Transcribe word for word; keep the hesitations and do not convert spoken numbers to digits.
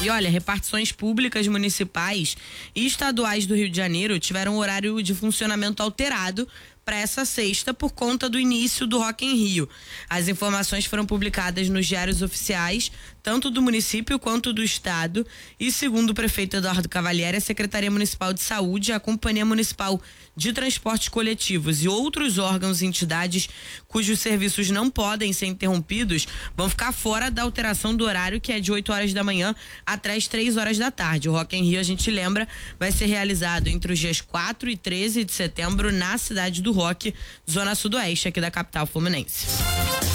E olha, repartições públicas, municipais e estaduais do Rio de Janeiro tiveram um horário de funcionamento alterado para essa sexta por conta do início do Rock in Rio. As informações foram publicadas nos diários oficiais, tanto do município quanto do estado, e segundo o prefeito Eduardo Cavalieri, a Secretaria Municipal de Saúde, a Companhia Municipal de Transportes Coletivos e outros órgãos e entidades cujos serviços não podem ser interrompidos vão ficar fora da alteração do horário, que é de oito horas da manhã até as três horas da tarde. O Rock in Rio, a gente lembra, vai ser realizado entre os dias quatro e treze de setembro na cidade do Rock, zona sudoeste aqui da capital fluminense.